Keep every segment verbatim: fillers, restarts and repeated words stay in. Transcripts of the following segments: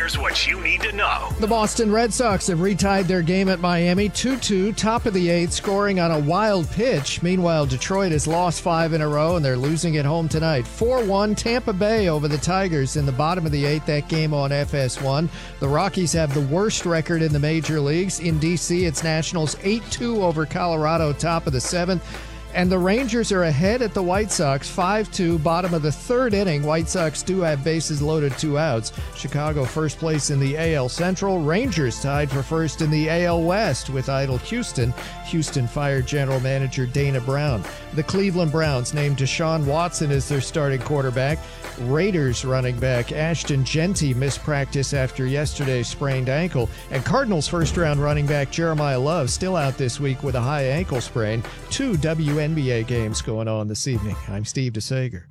Here's what you need to know. The Boston Red Sox have retied their game at Miami two two, top of the eighth, scoring on a wild pitch. Meanwhile, Detroit has lost five in a row, and they're losing at home tonight. four one Tampa Bay over the Tigers in the bottom of the eighth, that game on F S one. The Rockies have the worst record in the major leagues. In D C, it's Nationals eight two over Colorado, top of the seventh. And the Rangers are ahead at the White Sox, five two, bottom of the third inning. White Sox do have bases loaded, two outs. Chicago first place in the A L Central. Rangers tied for first in the A L West with idle Houston. Houston fired general manager Dana Brown. The Cleveland Browns named Deshaun Watson as their starting quarterback. Raiders running back Ashton Genty missed practice after yesterday's sprained ankle. And Cardinals first-round running back Jeremiah Love still out this week with a high ankle sprain. Two W N B A games going on this evening. I'm Steve DeSager.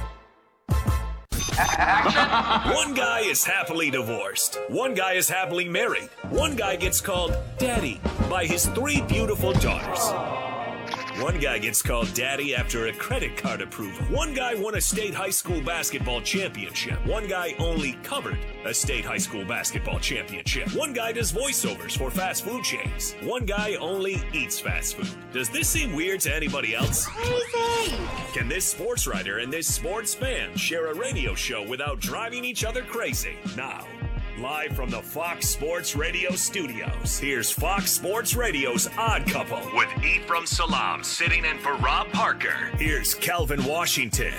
One guy is happily divorced. One guy is happily married. One guy gets called daddy by his three beautiful daughters. One guy gets called daddy after a credit card approval. One guy won a state high school basketball championship. One guy only covered a state high school basketball championship. One guy does voiceovers for fast food chains. One guy only eats fast food. Does this seem weird to anybody else? Crazy! Can this sports writer and this sports fan share a radio show without driving each other crazy? Now, live from the Fox Sports Radio studios, here's Fox Sports Radio's Odd Couple with Ephraim Salam sitting in for Rob Parker. Here's Calvin Washington.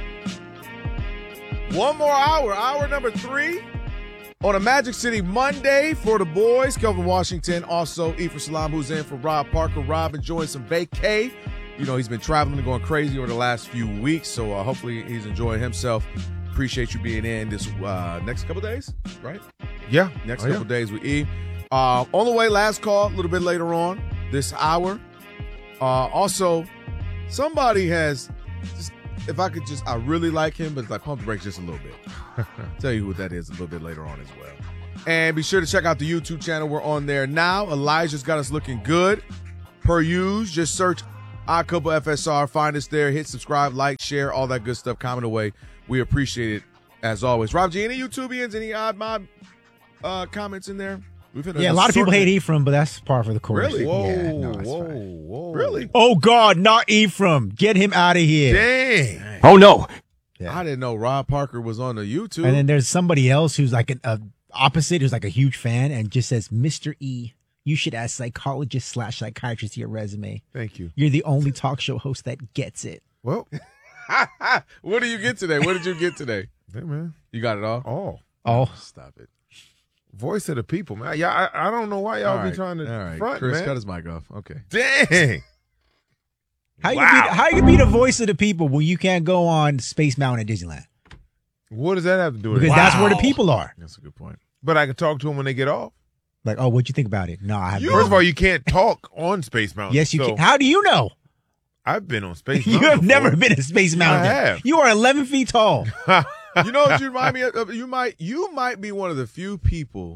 One more hour, hour number three on a Magic City Monday for the boys. Calvin Washington, also Ephraim Salam, who's in for Rob Parker. Rob enjoying some vacay. You know, he's been traveling and going crazy over the last few weeks, so uh, hopefully he's enjoying himself. Appreciate you being in this uh, next couple days, right? Yeah. Next oh, couple yeah. days with E. Uh, on the way, last call, a little bit later on this hour. Uh, also, somebody has, just, if I could just, I really like him, but it's like pump the brakes just a little bit. Tell you what that is a little bit later on as well. And be sure to check out the YouTube channel. We're on there now. Elijah's got us looking good. Per usual, just search Odd Couple F S R. Find us there. Hit subscribe, like, share, all that good stuff. Comment away. We appreciate it as always. Rob G, any YouTubians, any odd mob uh, comments in there? We've had yeah, a lot of people hate Ephraim, but that's par for the course. Really? Whoa, yeah, no, it's whoa, fine. whoa. Really? Oh, God, not Ephraim. Get him out of here. Dang. Oh, no. Yeah. I didn't know Rob Parker was on the YouTube. And then there's somebody else who's like an a opposite, who's like a huge fan and just says, Mister E, you should add psychologist slash psychiatrist to your resume. Thank you. You're the only talk show host that gets it. Well, What did you get today? What did you get today? hey, man. You got it all? Oh, Oh, Stop it. voice of the people, man. Yeah, I, I don't know why y'all All be right. trying to All right. front, Chris, man. cut his mic off. Okay. Dang. how you, Wow. be, how you be the voice of the people when you can't go on Space Mountain at Disneyland? What does that have to do with Because it? that's where the people are. That's a good point. But I can talk to them when they get off. Like, oh, what'd you think about it? No, I haven't. First of all, you can't talk on Space Mountain. yes, you so can. How do you know? I've been on Space You Mountain. have before. never been to Space Mountain. have. You are eleven feet tall. You know what you remind me of? You might you might be one of the few people,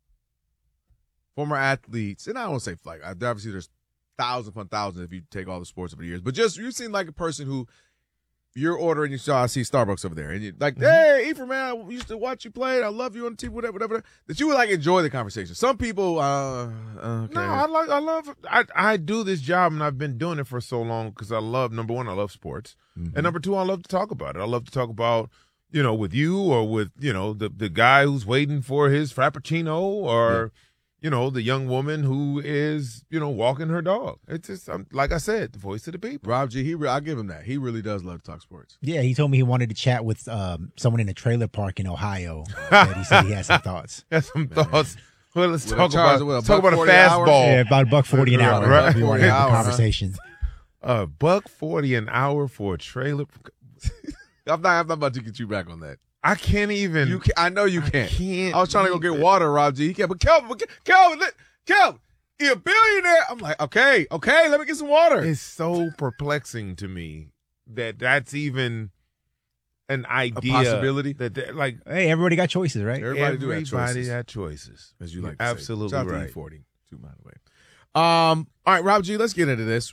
former athletes, and I don't want to say like obviously there's thousands upon thousands if you take all the sports over the years, but just you seem like a person who you're ordering, you saw I see Starbucks over there, and you're like, hey, Ephraim, man, I used to watch you play, and I love you on the T V, whatever, whatever. That you would like enjoy the conversation. Some people, uh, okay. No, I like, I love, I, I do this job, and I've been doing it for so long because I love. Number one, I love sports, Mhm. and number two, I love to talk about it. I love to talk about, you know, with you or with, you know, the the guy who's waiting for his frappuccino, or, you know, the young woman who is, you know, walking her dog. It's just, I'm, like I said, the voice of the people. Rob G, he re- I'll give him that. He really does love to talk sports. Yeah, he told me he wanted to chat with um, someone in a trailer park in Ohio. That he said he had some thoughts. Got some thoughts. Well, let's With talk a charge about of what, a let's talk buck about a forty an hour? fastball. Yeah, about a buck forty an hour. Right. If you want to have Hour, a huh? conversation. A buck forty an hour for a trailer. I'm not, I'm not about to get you back on that. I can't even. You can, I know you I can't. can't I was trying to go believe get it. water, Rob G. He can't. But Kelvin, but Kelvin, let- Kelvin, you're a billionaire. I'm like, okay, okay, let me get some water. It's so perplexing to me that that's even an idea, possibility? That that- like Hey, everybody got choices, right? Everybody do have everybody choices. had choices, As you like, You're to absolutely say. Shout out to right. E forty, too, by the way. Um, all right, Rob G, let's get into this.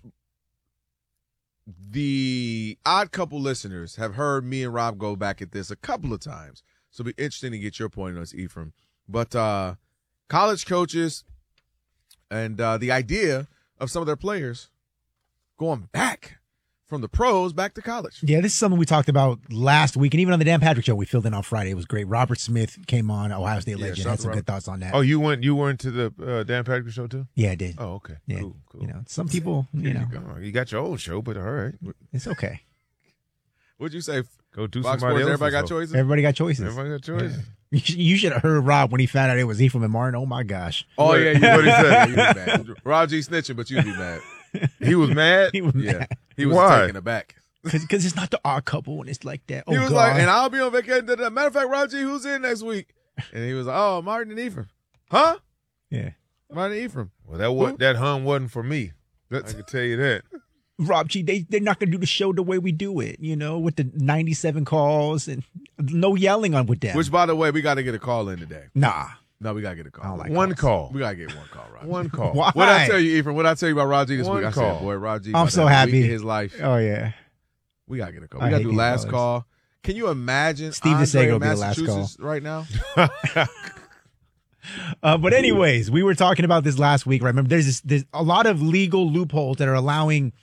The Odd Couple listeners have heard me and Rob go back at this a couple of times, so it'll be interesting to get your point on this, Ephraim. But uh, college coaches and uh, the idea of some of their players going back from the pros back to college. Yeah, this is something we talked about last week, and even on the Dan Patrick Show, we filled in on Friday. It was great. Robert Smith came on, Ohio State Yeah, legend, shout had out some to good thoughts on that. Oh, you went you went to the uh, Dan Patrick Show too? Yeah, I did. Oh, okay. Yeah, Cool, cool. you know, some people, you know, Oh, you got your own show, but all right. it's okay. What'd you say? Go do Fox somebody Sports, else. everybody got choices? Everybody got choices. Everybody got choices. You should, you should have heard Rob when he found out it was Ephraim and Martin. Oh my gosh, Oh, yeah. You, What'd he say? yeah, you be mad. Rob G snitching, but you'd be mad. He was mad. he was Yeah. mad He was Why? taken aback. because it's not the odd couple when it's like that. Oh He was God. like, and I'll be on vacation. Matter of fact, Rob G, who's in next week? And he was like, oh, Martin and Ephraim. Huh? yeah, Martin and Ephraim. Well, that was, that hum wasn't for me. I can tell you that. Rob G, they they're not gonna do the show the way we do it. You know, with the ninety-seven calls and no yelling on with them. Which, by the way, we got to get a call in today. nah, No, we got to get a call. I don't like One call. We got to get one call, Rob. One call. why? What I tell you, Ephraim? What I tell you about Rob G this One week? I call. said, boy, Rob G. I'm about so to have a happy. week of his life. Oh yeah. We got to get a call. I We got to hate do these last callers. call. Can you imagine Steve Andre DeSago in will be the last call. Massachusetts right now? Uh, but anyways, we were talking about this last week. Right? Remember, there's this, there's a lot of legal loopholes that are allowing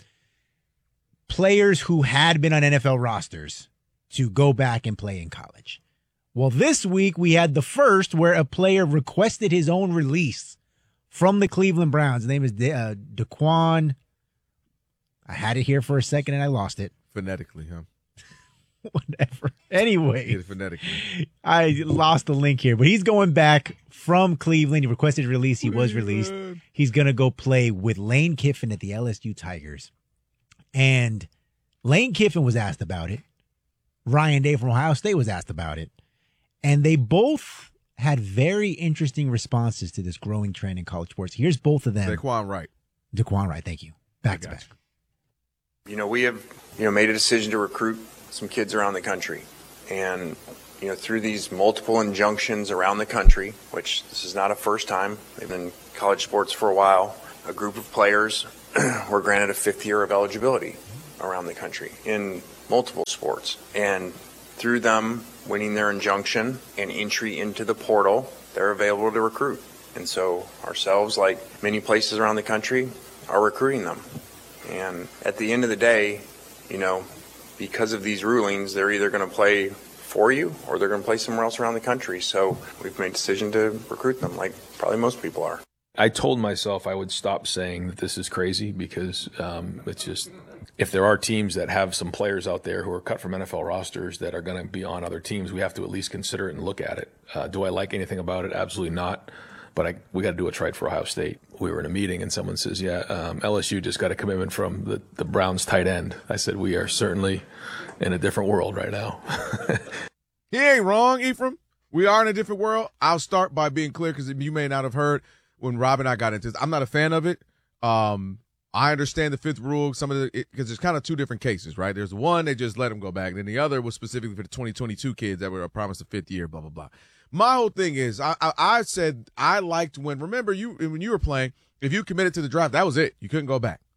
players who had been on N F L rosters to go back and play in college. Well, this week we had the first where a player requested his own release from the Cleveland Browns. His name is De- uh, Daquan. I had it here for a second and I lost it. Phonetically, huh? Whatever. Anyway. Get it phonetically. I lost the link here, but he's going back from Cleveland. He requested release. He was released. He's going to go play with Lane Kiffin at the L S U Tigers. And Lane Kiffin was asked about it. Ryan Day from Ohio State was asked about it. And they both had very interesting responses to this growing trend in college sports. Here's both of them. Daquan Wright. Daquan Wright, thank you. Back to got back. You know, we have, you know, made a decision to recruit some kids around the country. And, you know, through these multiple injunctions around the country, which this is not a first time, they've been in college sports for a while, a group of players were granted a fifth year of eligibility around the country in multiple sports. And through them winning their injunction and entry into the portal, they're available to recruit. And so ourselves, like many places around the country, are recruiting them. And at the end of the day, you know, because of these rulings, they're either going to play for you or they're going to play somewhere else around the country. So we've made a decision to recruit them, like probably most people are. I told myself I would stop saying that this is crazy because um, it's just, if there are teams that have some players out there who are cut from N F L rosters that are going to be on other teams, we have to at least consider it and look at it. Uh, do I like anything about it? Absolutely not. But I, we got to do what's right for Ohio State. We were in a meeting and someone says, yeah, um, L S U just got a commitment from the, the Browns tight end. I said, we are certainly in a different world right now. He ain't wrong, Ephraim. We are in a different world. I'll start by being clear because you may not have heard when Rob and I got into this. I'm not a fan of it. Um, I understand the fifth rule, some of the, because there's kind of two different cases, right? There's one, they just let them go back. Then the other was specifically for the twenty twenty-two kids that were promised a fifth year, blah, blah, blah. My whole thing is, I, I, I said I liked when, remember, you when you were playing, if you committed to the draft, that was it. You couldn't go back.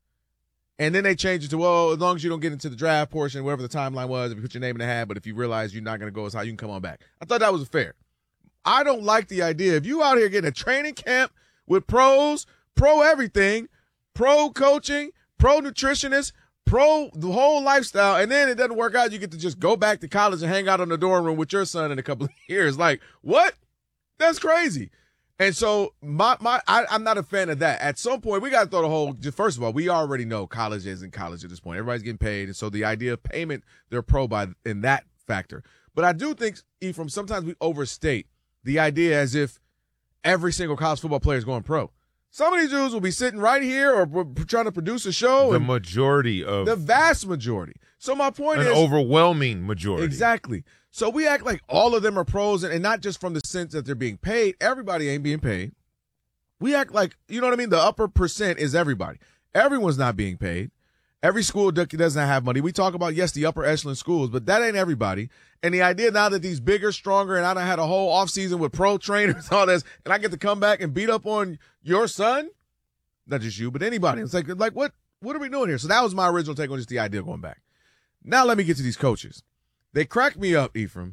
And then they changed it to, well, as long as you don't get into the draft portion, whatever the timeline was, if you put your name in the hat, but if you realize you're not going to go as high, you can come on back. I thought that was fair. I don't like the idea. If you out here getting a training camp with pros, pro everything, pro coaching, pro nutritionist, pro the whole lifestyle, and then it doesn't work out, you get to just go back to college and hang out in the dorm room with your son in a couple of years. Like, what? That's crazy. And so my my I, I'm not a fan of that. At some point, we got to throw the whole. First of all, we already know college isn't college at this point. Everybody's getting paid, and so the idea of payment, they're pro by in that factor. But I do think, Ephraim, sometimes we overstate the idea as if every single college football player is going pro. Some of these dudes will be sitting right here or p- trying to produce a show. The and majority of the vast majority. So my point an is overwhelming majority. Exactly. So we act like all of them are pros, and, and not just from the sense that they're being paid. Everybody ain't being paid. We act like, you know what I mean? The upper percent is everybody. Everyone's not being paid. Every school doesn't have money. We talk about, yes, the upper echelon schools, but that ain't everybody. And the idea now that these bigger, stronger, and I done had a whole offseason with pro trainers, all this, and I get to come back and beat up on your son, not just you, but anybody. It's like, like what, what are we doing here? So that was my original take on just the idea of going back. Now let me get to these coaches. They cracked me up, Ephraim,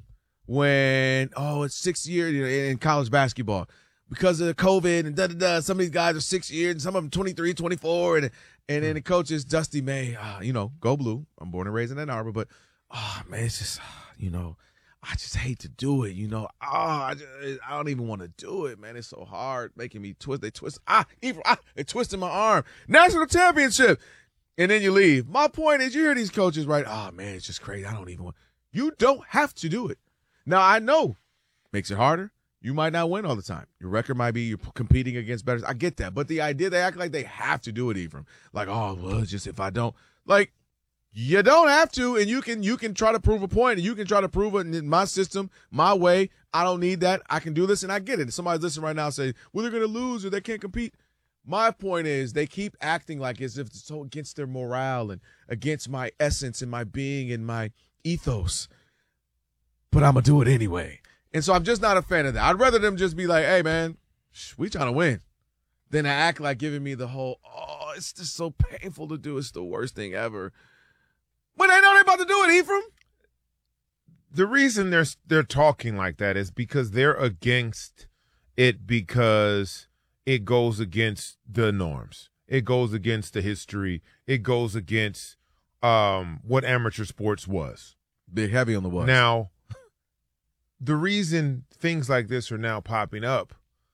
when, oh, it's six years you know, in college basketball. Because of COVID and da-da-da, some of these guys are six years and some of them twenty-three, twenty-four. And, and then the coach is Dusty May. Uh, you know, go blue. I'm born and raised in Ann Arbor. But, oh, man, it's just, you know, I just hate to do it, you know. Oh, I, just, I don't even want to do it, man. It's so hard making me twist. They twist. Ah, even, ah, they twisted my arm. National championship. And then you leave. My point is you hear these coaches, right? Oh, man, it's just crazy. I don't even want. You don't have to do it. Now, I know makes it harder. You might not win all the time. Your record might be you're competing against better. I get that. But the idea they act like they have to do it, Ephraim. Like, oh, well, it's just if I don't. Like, you don't have to, and you can you can try to prove a point, and you can try to prove it in my system, my way. I don't need that. I can do this, and I get it. Somebody's listening right now saying, well, they're going to lose or they can't compete. My point is they keep acting like as if it's so against their morale and against my essence and my being and my ethos. But I'm going to do it anyway. And so I'm just not a fan of that. I'd rather them just be like, hey, man, we trying to win, than to act like giving me the whole, oh, it's just so painful to do. It's the worst thing ever. But they know they're about to do it, Ephraim. The reason they're they're talking like that is because they're against it because it goes against the norms. It goes against the history. It goes against um, what amateur sports was. Big heavy on the was. Now, the reason things like this are now popping up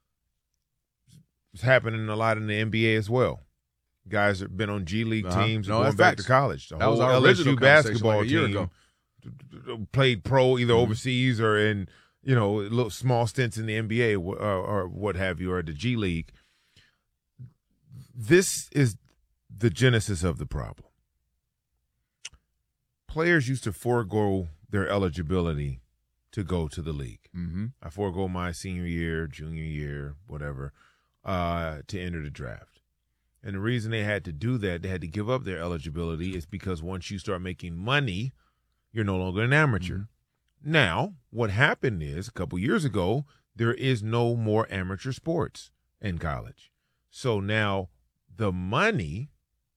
is happening a lot in the N B A as well. Guys that have been on G League uh-huh. teams no, and going back facts. to college. The that whole was our L S U basketball like a year team ago. played pro either mm-hmm. overseas overseas or in, you know, little small stints in the N B A or, or what have you, or the G League. This is the genesis of the problem. Players used to forego their eligibility to go to the league. Mm-hmm. I forego my senior year, junior year, whatever, uh, to enter the draft. And the reason they had to do that, they had to give up their eligibility, is because once you start making money, you're no longer an amateur. Mm-hmm. Now, what happened is a couple years ago, there is no more amateur sports in college. So now the money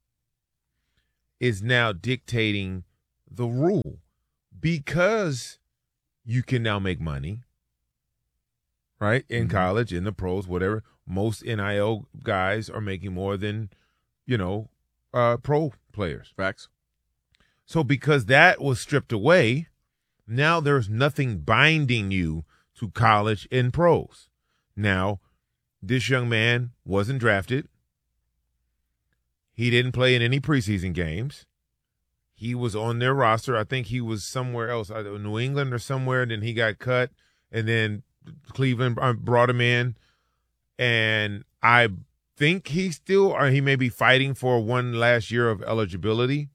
is now dictating the rule because you can now make money, right, in mm-hmm. college, in the pros, whatever. Most N I L guys are making more than, you know, uh, pro players. Facts. So because that was stripped away, now there's nothing binding you to college and pros. Now, this young man wasn't drafted. He didn't play in any preseason games. He was on their roster. I think he was somewhere else, either New England or somewhere, and then he got cut, and then Cleveland brought him in. And I think he still, or he may be fighting for one last year of eligibility.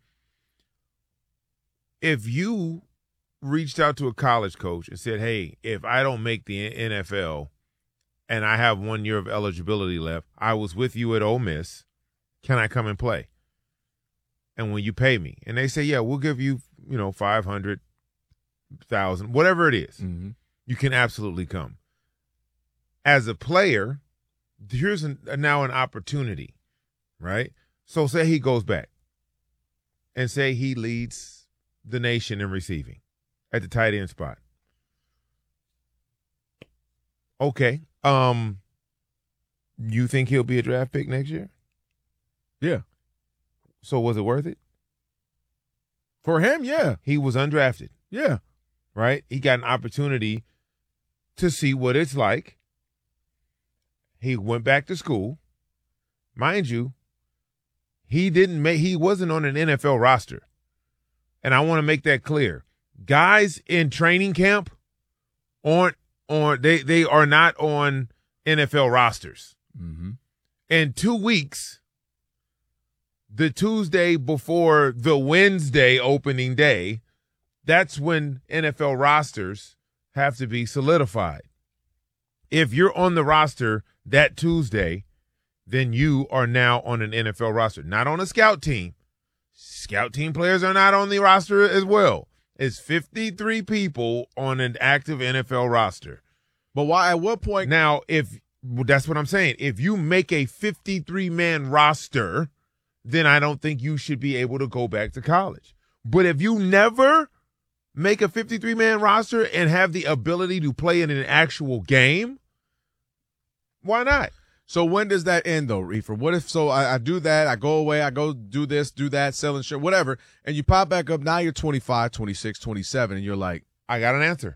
If you reached out to a college coach and said, hey, if I don't make the N F L and I have one year of eligibility left, I was with you at Ole Miss, can I come and play? And when you pay me, and they say, yeah, we'll give you, you know, five hundred thousand, whatever it is, mm-hmm. you can absolutely come. As a player, here's an, now an opportunity, right? So say he goes back and say he leads the nation in receiving at the tight end spot. Okay. Um, you think he'll be a draft pick next year? Yeah. So was it worth it? For him, yeah. He was undrafted. Yeah. Right? He got an opportunity to see what it's like. He went back to school. Mind you, he didn't make he wasn't on an N F L roster. And I want to make that clear. Guys in training camp aren't on they they are not on N F L rosters. Mm-hmm. In two weeks, the Tuesday before the Wednesday opening day, that's when N F L rosters have to be solidified. If you're on the roster that Tuesday, then you are now on an N F L roster, not on a scout team. Scout team players are not on the roster as well. It's fifty-three people on an active N F L roster. But why? At what point? Now, if well, that's what I'm saying, if you make a fifty-three man roster, then I don't think you should be able to go back to college. But if you never make a fifty-three man roster and have the ability to play in an actual game, why not? So when does that end, though, Reefer? What if, so I, I do that, I go away, I go do this, do that, sell insurance, whatever, and you pop back up, now you're twenty-five, twenty-six, twenty-seven, and you're like, I got an answer.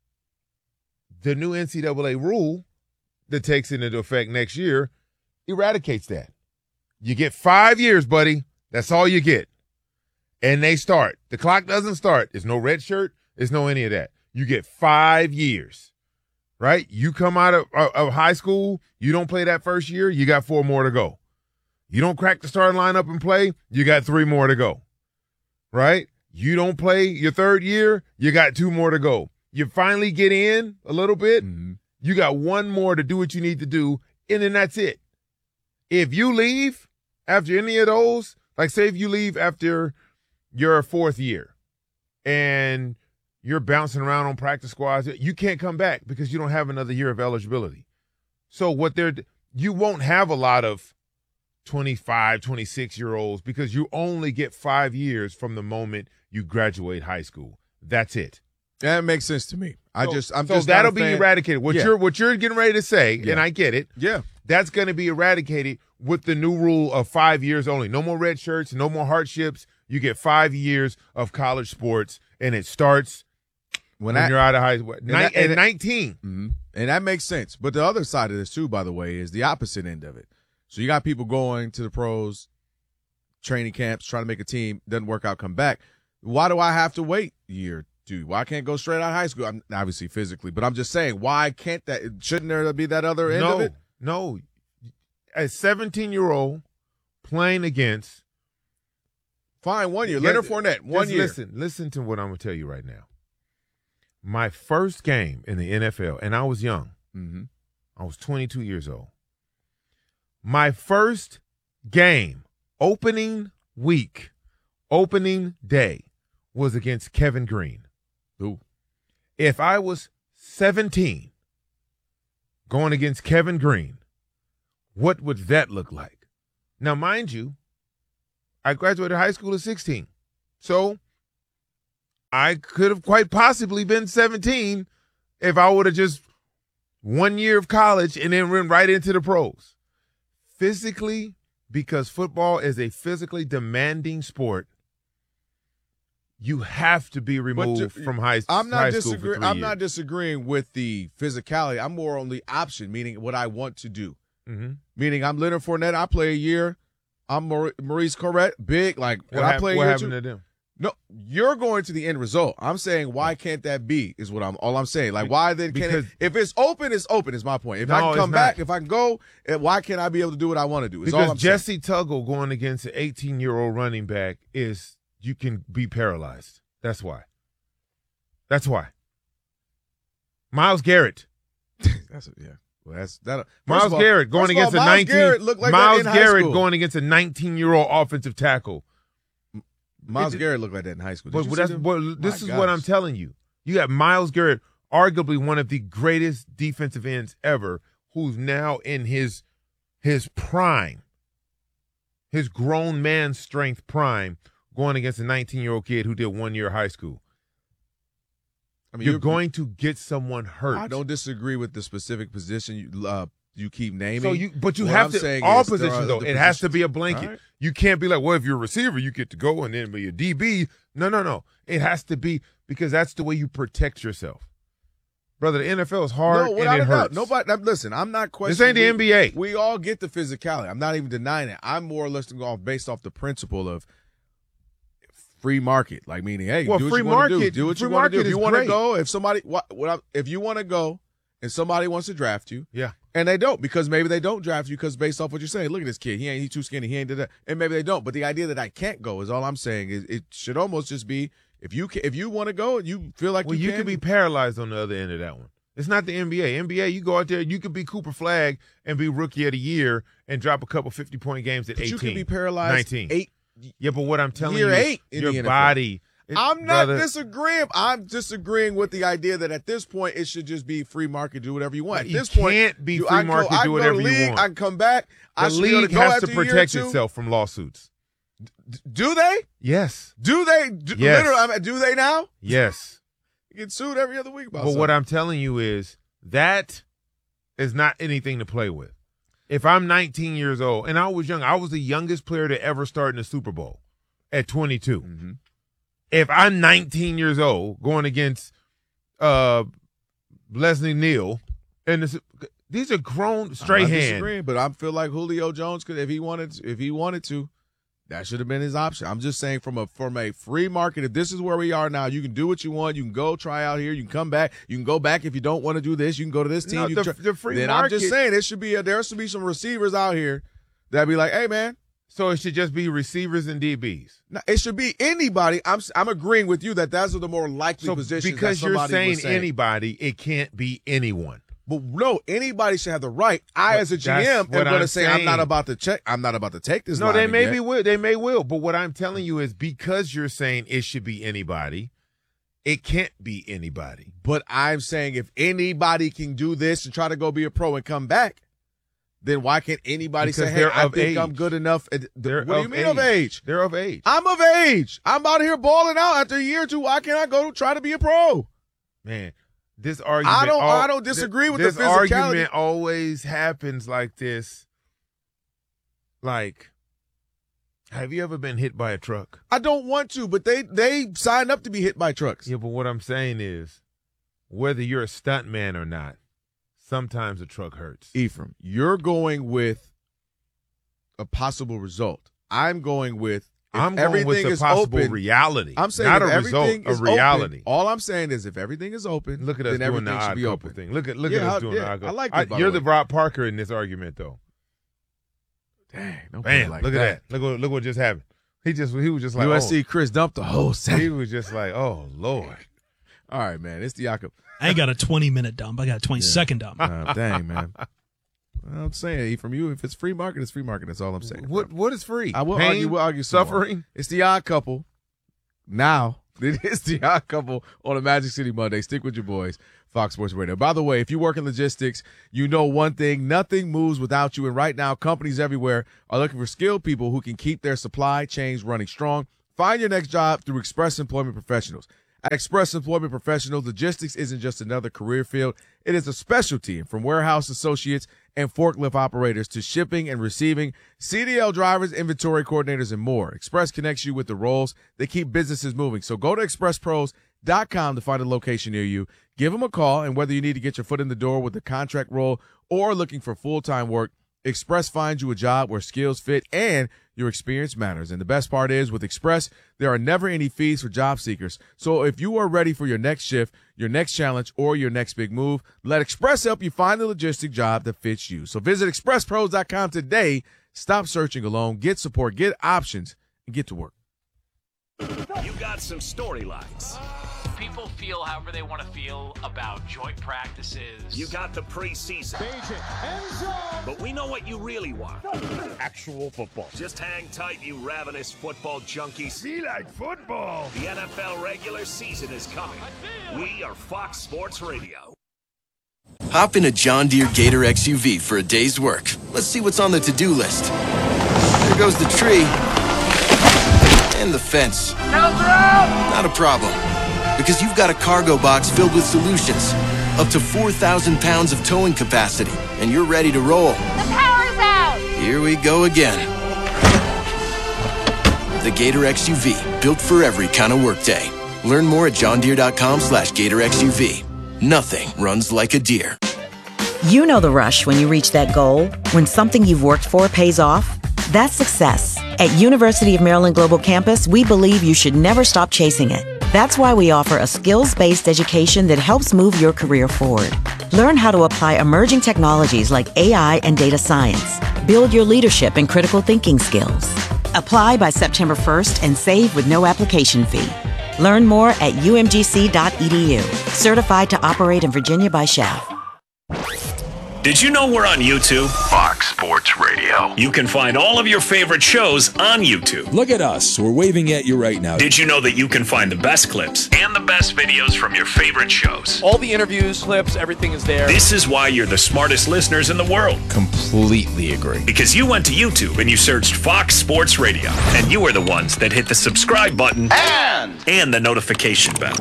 The new N C double A rule that takes into effect next year eradicates that. You get five years, buddy. That's all you get. And they start. The clock doesn't start. There's no red shirt. There's no any of that. You get five years, right? You come out of, of high school, you don't play that first year, you got four more to go. You don't crack the starting lineup and play, you got three more to go, right? You don't play your third year, you got two more to go. You finally get in a little bit, mm-hmm. you got one more to do what you need to do, and then that's it. If you leave after any of those, like say if you leave after your fourth year and you're bouncing around on practice squads, you can't come back because you don't have another year of eligibility. So what they're, you won't have a lot of twenty-five, twenty-six-year-olds because you only get five years from the moment you graduate high school. That's it. That makes sense to me. I so, just, I'm so just that'll not a be fan. eradicated. What yeah. you're, what you're getting ready to say, yeah. and I get it. Yeah. That's going to be eradicated with the new rule of five years only. No more red shirts, no more hardships. You get five years of college sports, and it starts when, when I, you're out of high school. Ni- that, at and nineteen. Mm-hmm. And that makes sense. But the other side of this, too, by the way, is the opposite end of it. So you got people going to the pros, training camps, trying to make a team, doesn't work out, come back. Why do I have to wait a year? Dude, why can't go straight out of high school? I'm obviously physically, but I'm just saying, why can't that? Shouldn't there be that other end no, of it? No, a seventeen-year-old playing against fine one year. Leonard Fournette, one year. Listen, listen to what I'm gonna tell you right now. My first game in the N F L, and I was young. Mm-hmm. I was twenty-two years old. My first game, opening week, opening day, was against Kevin Green. Ooh. If I was seventeen going against Kevin Green, what would that look like? Now, mind you, I graduated high school at sixteen. So I could have quite possibly been seventeen if I would have just one year of college and then went right into the pros. Physically, because football is a physically demanding sport, you have to be removed to, from high, I'm not high disagree- school for three I'm years. not disagreeing with the physicality. I'm more on the option, meaning what I want to do. Mm-hmm. Meaning I'm Leonard Fournette. I play a year. I'm Maurice Correct, big. Like what when hap- I play a what year happened too, to them? No, you're going to the end result. I'm saying, why can't that be? Is what I'm. All I'm saying. Like, why then can't it? If it's open, it's open. Is my point. If No, I can it's come not. back, if I can go, eh, why can't I be able to do what I want to do? Is all Because I'm Jesse Tuggle going against an eighteen-year-old running back is you can be paralyzed. That's why. That's why. Miles Garrett. saying. That's yeah. Well, that's that. Miles all, Garrett going against all, a Myles nineteen. Garrett looked like Miles that in Garrett high school. going against a nineteen-year-old offensive tackle. Miles it, Garrett looked like that in high school. Did But you that's see them? what, this My is what I'm gosh. telling you. You got Miles Garrett, arguably one of the greatest defensive ends ever, who's now in his his prime, his grown man strength prime, going against a nineteen-year-old kid who did one year of high school. I mean, You're you're- going to get someone hurt. I don't disagree with the specific position you uh, you keep naming. So you, but you What have I'm to saying all is there positions are though. the It has to positions. be a blanket. All right. You can't be like, well, if you're a receiver, you get to go, and then be a D B. No, no, no. It has to be because that's the way you protect yourself, brother. The N F L is hard No, and without it a doubt. hurts. Nobody. now, Listen, I'm not questioning. This ain't the we- N B A. We all get the physicality. I'm not even denying it. I'm more or less going off based off the principle of free market. Like meaning, hey, Well, do what free you want to do. market- Do what free you want to do. market If you is want to great. go, if somebody, what, what I, if you want to go, and somebody wants to draft you, Yeah. and they don't because maybe they don't draft you because based off what you're saying, look at this kid, he ain't he too skinny, he ain't did that, and maybe they don't. But the idea that I can't go is all I'm saying is it should almost just be if you can, if you want to go and you feel like Well, you, you can, could be paralyzed on the other end of that one. It's not the N B A. N B A, you go out there, you could be Cooper Flagg and be rookie of the year and drop a couple fifty-point games at but eighteen. you can be paralyzed nineteen. eight. Yeah, but what I'm telling Year you, eight in your the N F L. body. it- I'm not brother, disagreeing. I'm disagreeing with the idea that at this point it should just be free market, do whatever you want. At You this point, can't be do free I go- market, I do go whatever to you league, want. I can come back. I The should be able league to go has after to a year or protect two. itself from lawsuits. D- do they? Yes. Do they? Do, Yes. Literally, I mean, do they now? Yes. You get sued every other week about But something. what I'm telling you is that is not anything to play with. If I'm nineteen years old, and I was young, I was the youngest player to ever start in the Super Bowl at twenty-two. Mm-hmm. If I'm nineteen years old going against uh, Leslie Neal, and this, these are grown straight I'm not hand. disagreeing, but I feel like Julio Jones could, if he wanted, to, if he wanted to, that should have been his option. I'm just saying, from a from a free market, if this is where we are now, you can do what you want. You can go try out here. You can come back. You can go back if you don't want to do this. You can go to this team. No, you the, can try, the free then market. I'm just saying, it should be a, there should be some receivers out here that be like, hey man. So it should just be receivers and D Bs. No, it should be anybody. I'm I'm agreeing with you that that's the more likely So positions. because that you're somebody saying, was saying anybody, it can't be anyone. But no, anybody should have the right. I, But as a G M, that's am what going to I'm say I'm not saying. about to check. I'm not about to take this. No, they lineman may yet. be will. They may will. But what I'm telling you is because you're saying it should be anybody, it can't be anybody. But I'm saying if anybody can do this and try to go be a pro and come back, then why can't anybody Because say, hey, they're I of think age. I'm good enough? What They're do you of mean of age? They're of age. I'm of age. I'm out here balling out after a year or two. Why can't I go try to be a pro? Man, this argument. I don't- al- I don't disagree with the this physicality. argument always happens like this. Like, have you ever been hit by a truck? I don't want to, but they they signed up to be hit by trucks. Yeah, but what I'm saying is, whether you're a stunt man or not, sometimes a truck hurts. Ephraim, you're going with a possible result. I'm going with if I'm going everything with the is possible open, reality. I'm saying not if a result, everything a is reality. Open, all I'm saying is if everything is open, Look at us then doing the everything should odd be couple open. thing. Look at look Yeah, at us I- doing yeah, the odd couple. I like this, by You're the the way. Rob Parker in this argument, though. Dang, don't Bam! put it like look at that. Look what look what just happened. He just he was just like U S C oh. Chris dumped the whole set. He was just like, oh Lord. All right, man. It's the Jakob. I ain't got a twenty minute dump. I got a twenty second dump. Uh, dang, man. I'm saying, from you, if it's free market, it's free market. That's all I'm saying. What what is free? I will Pain, argue. We'll argue some more. suffering. It's the Odd Couple. Now, it is the Odd Couple on a Magic City Monday. Stick with your boys, Fox Sports Radio. By the way, if you work in logistics, you know one thing: nothing moves without you. And right now, companies everywhere are looking for skilled people who can keep their supply chains running strong. Find your next job through Express Employment Professionals. At Express Employment Professionals, logistics isn't just another career field. It is a specialty. And from warehouse associates and forklift operators to shipping and receiving, C D L drivers, inventory coordinators, and more. Express connects you with the roles that keep businesses moving. So go to express pros dot com to find a location near you. Give them a call, and whether you need to get your foot in the door with a contract role or looking for full-time work, Express finds you a job where skills fit and your experience matters. And the best part is, with Express, there are never any fees for job seekers. So if you are ready for your next shift, your next challenge, or your next big move, let Express help you find the logistic job that fits you. So visit express pros dot com today. Stop searching alone. Get support, get options, and get to work. You got some storylines. People feel however they want to feel about joint practices. You got the preseason. But we know what you really want. Actual football. Just hang tight, you ravenous football junkies. Be like football. The N F L regular season is coming. We are Fox Sports Radio. Hop in a John Deere Gator X U V for a day's work. Let's see what's on the to-do list. There goes the tree. And the fence. Not a problem. Because you've got a cargo box filled with solutions. Up to four thousand pounds of towing capacity. And you're ready to roll. The power's out! Here we go again. The Gator X U V. Built for every kind of workday. Learn more at john deere dot com slash gator x u v. Nothing runs like a deer. You know the rush when you reach that goal, when something you've worked for pays off. That's success. At University of Maryland Global Campus, we believe you should never stop chasing it. That's why we offer a skills-based education that helps move your career forward. Learn how to apply emerging technologies like A I and data science. Build your leadership and critical thinking skills. Apply by September first and save with no application fee. Learn more at u m g c dot e d u. Certified to operate in Virginia by Chef. Did you know we're on YouTube? Fox Sports Radio. You can find all of your favorite shows on YouTube. Look at us. We're waving at you right now. Did you know that you can find the best clips and the best videos from your favorite shows? All the interviews, clips, everything is there. This is why you're the smartest listeners in the world. Completely agree. Because you went to YouTube and you searched Fox Sports Radio, and you were the ones that hit the subscribe button and, and the notification bell.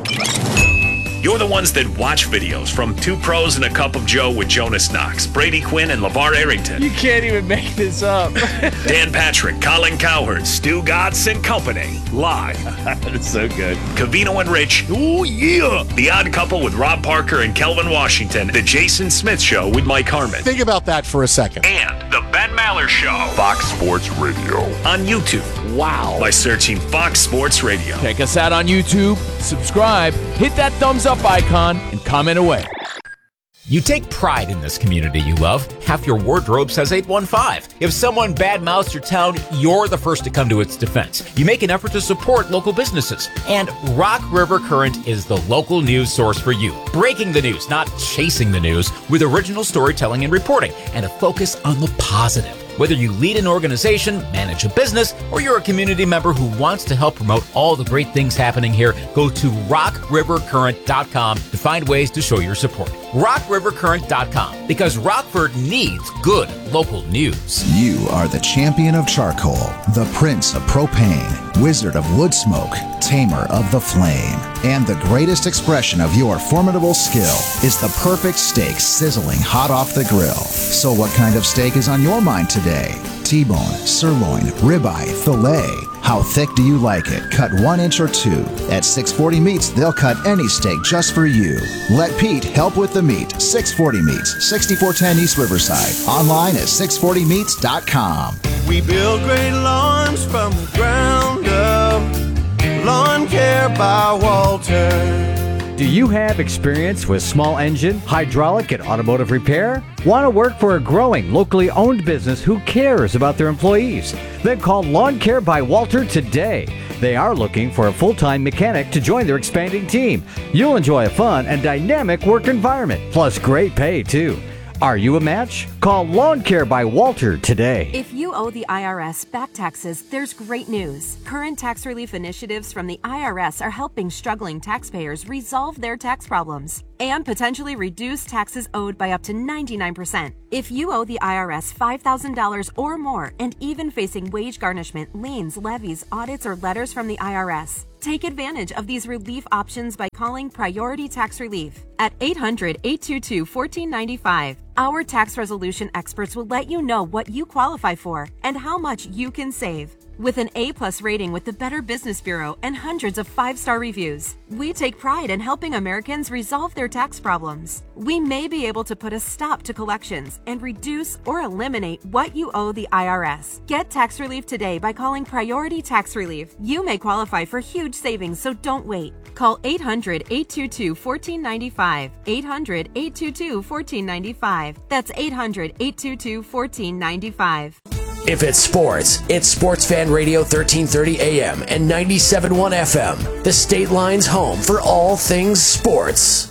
You're the ones that watch videos from Two Pros and a Cup of Joe with Jonas Knox, Brady Quinn, and LeVar Arrington. You can't even make this up. Dan Patrick, Colin Cowherd, Stu Gatz and Company, live. That's so good. Covino and Rich. Oh, yeah. The Odd Couple with Rob Parker and Kelvin Washington. The Jason Smith Show with Mike Harmon. Think about that for a second. And The Ben Maller Show. Fox Sports Radio. On YouTube. Wow. By searching Fox Sports Radio. Check us out on YouTube. Subscribe. Hit that thumbs up icon and comment away. You take pride in this community you love. Half your wardrobe says eight one five. If someone badmouths your town, you're the first to come to its defense. You make an effort to support local businesses. And Rock River Current is the local news source for you. Breaking the news, not chasing the news, with original storytelling and reporting, and a focus on the positive. Whether you lead an organization, manage a business, or you're a community member who wants to help promote all the great things happening here, go to rock river current dot com to find ways to show your support. rock river current dot com, because Rockford needs good local news. You are the champion of charcoal, the prince of propane, wizard of wood smoke, tamer of the flame. And the greatest expression of your formidable skill is the perfect steak sizzling hot off the grill. So what kind of steak is on your mind today? T-bone, sirloin, ribeye, filet. How thick do you like it? Cut one inch or two. At six forty Meats, they'll cut any steak just for you. Let Pete help with the meat. six forty Meats, sixty-four ten East Riverside. Online at six forty meats dot com. We build great lawns from the ground up. Lawn Care by Walter. Do you have experience with small engine, hydraulic, and automotive repair? Want to work for a growing, locally owned business who cares about their employees? Then call Lawn Care by Walter today. They are looking for a full-time mechanic to join their expanding team. You'll enjoy a fun and dynamic work environment, plus great pay, too. Are you a match? Call Lawn Care by Walter today. If you owe the I R S back taxes, there's great news. Current tax relief initiatives from the I R S are helping struggling taxpayers resolve their tax problems and potentially reduce taxes owed by up to ninety-nine percent. If you owe the I R S five thousand dollars or more and even facing wage garnishment, liens, levies, audits, or letters from the I R S, take advantage of these relief options by calling Priority Tax Relief at eight hundred, eight two two, one four nine five. Our tax resolution experts will let you know what you qualify for and how much you can save. With an A-plus rating with the Better Business Bureau and hundreds of five-star reviews, we take pride in helping Americans resolve their tax problems. We may be able to put a stop to collections and reduce or eliminate what you owe the I R S. Get tax relief today by calling Priority Tax Relief. You may qualify for huge savings, so don't wait. Call eight hundred, eight two two, one four nine five. eight hundred, eight two two, one four nine five. That's eight hundred, eight two two, one four nine five. If it's sports, it's Sports Fan Radio thirteen thirty A M and ninety-seven point one F M. The State Line's home for all things sports.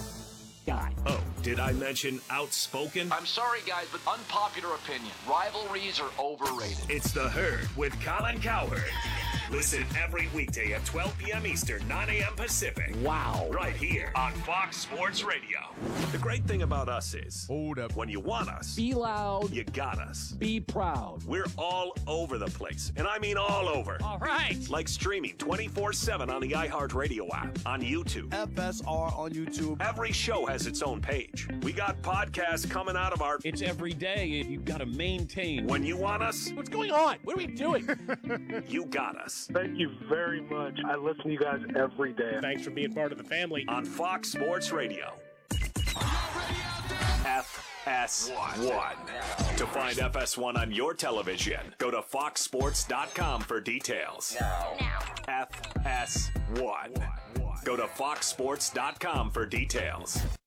Oh, did I mention outspoken? I'm sorry, guys, but unpopular opinion. Rivalries are overrated. It's The Herd with Colin Cowherd. Listen every weekday at twelve p.m. Eastern, nine a.m. Pacific. Wow. Right here on Fox Sports Radio. The great thing about us is, hold up. When you want us, be loud. You got us. Be proud. We're all over the place, and I mean all over. All right. Like streaming twenty-four seven on the iHeartRadio app, on YouTube. F S R on YouTube. Every show has its own page. We got podcasts coming out of our... It's every day, and you've got to maintain. When you want us... What's going on? What are we doing? You got us. Thank you very much. I listen to you guys every day. Thanks for being part of the family. On Fox Sports Radio. F S one. To find F S one on your television, go to fox sports dot com for details. F S one. Go to fox sports dot com for details.